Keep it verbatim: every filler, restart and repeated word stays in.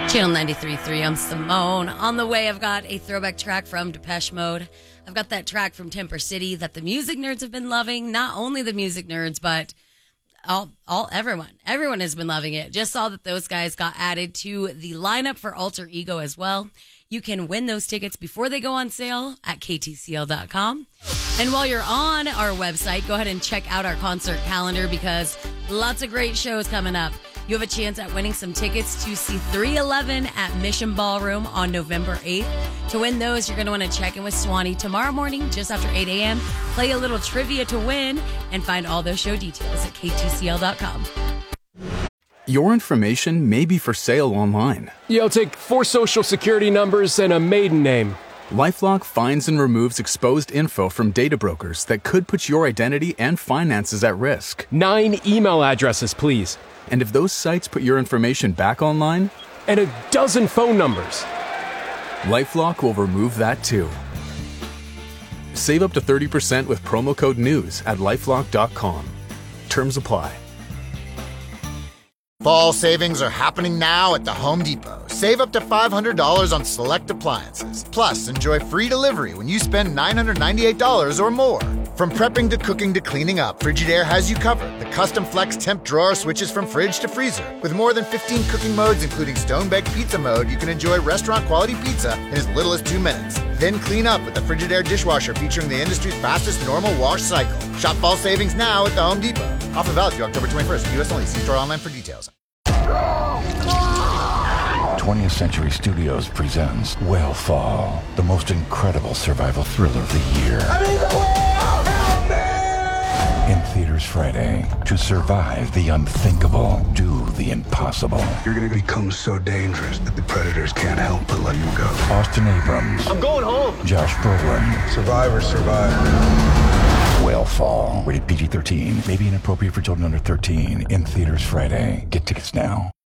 Channel ninety-three point three, I'm Simone. On the way, I've got a throwback track from Depeche Mode. I've got that track from Temper City that the music nerds have been loving. Not only the music nerds, but all, all everyone. Everyone has been loving it. Just saw that those guys got added to the lineup for Alter Ego as well. You can win those tickets before they go on sale at K T C L dot com. And while you're on our website, go ahead and check out our concert calendar because lots of great shows coming up. You have a chance at winning some tickets to see three eleven at Mission Ballroom on November eighth. To win those, you're going to want to check in with Swanee tomorrow morning just after eight a.m. Play a little trivia to win and find all those show details at K T C L dot com. Your information may be for sale online. Yeah, I'll take four social security numbers and a maiden name. LifeLock finds and removes exposed info from data brokers that could put your identity and finances at risk. Nine email addresses, please. And if those sites put your information back online? And a dozen phone numbers. LifeLock will remove that too. Save up to thirty percent with promo code NEWS at lifelock dot com. Terms apply. Fall savings are happening now at the Home Depot. Save up to five hundred dollars on select appliances. Plus, enjoy free delivery when you spend nine hundred ninety-eight dollars or more. From prepping to cooking to cleaning up, Frigidaire has you covered. The custom flex temp drawer switches from fridge to freezer. With more than fifteen cooking modes, including stone-baked pizza mode, you can enjoy restaurant-quality pizza in as little as two minutes. Then clean up with the Frigidaire dishwasher featuring the industry's fastest normal wash cycle. Shop fall savings now at the Home Depot. Offer valid through October twenty-first. U S only. See store online for details. twentieth Century Studios presents Whale the most incredible survival thriller of the year. I mean, the whale! Help me! In theaters Friday. To survive the unthinkable, do the impossible. You're gonna become so dangerous that the predators can't help but let you go. Austin Abrams. I'm going home. Josh Brolin. Survivor, survivor. Whale Rated P G thirteen. May be inappropriate for children under thirteen. In theaters Friday. Get tickets now.